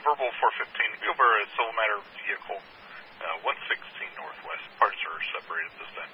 verbal 415, Wheelbarrow Soul Matter Vehicle, 116 Northwest. Parts are separated this time.